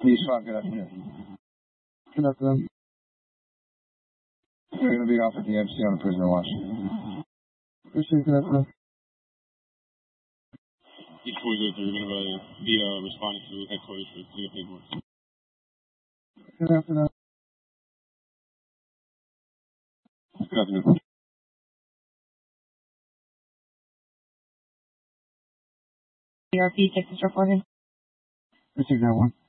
Good afternoon. Good afternoon. We're going to be off at the MC on a prisoner watch. Good afternoon. Each boys are going to be responding to headquarters for clear paperwork. Good afternoon. Good afternoon. ERP Texas reporting. Received that one.